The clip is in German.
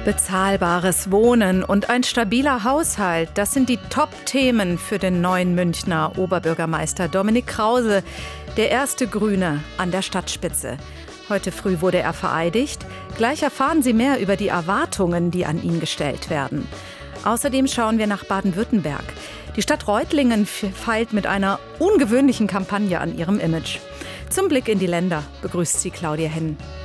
Bezahlbares Wohnen und ein stabiler Haushalt, das sind die Top-Themen für den neuen Münchner Oberbürgermeister Dominik Krause, der erste Grüne an der Stadtspitze. Heute früh wurde er vereidigt. Gleich erfahren Sie mehr über die Erwartungen, die an ihn gestellt werden. Außerdem schauen wir nach Baden-Württemberg. Die Stadt Reutlingen feilt mit einer ungewöhnlichen Kampagne an ihrem Image. Zum Blick in die Länder begrüßt sie Claudia Henn.